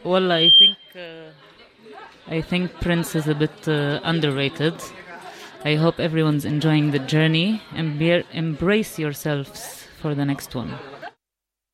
Well, I think Prince is a bit underrated. I hope everyone's enjoying the journey and embrace yourselves for the next one.